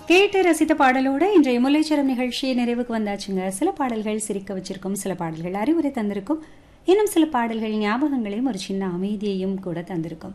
கேட்டு ரசித்த பாடலோடு இன்றைய முல்லைச்சரம் நிகழ்ச்சி நிறைவுக்கு வந்தாச்சுங்க. சில பாடல்கள் சிரிக்க வச்சிருக்கும், சில பாடல்கள் அறிவுரை தந்திருக்கும், இன்னும் சில பாடல்கள் ஞாபகங்களையும் ஒரு சின்ன அமைதியையும் கூட தந்திருக்கும்.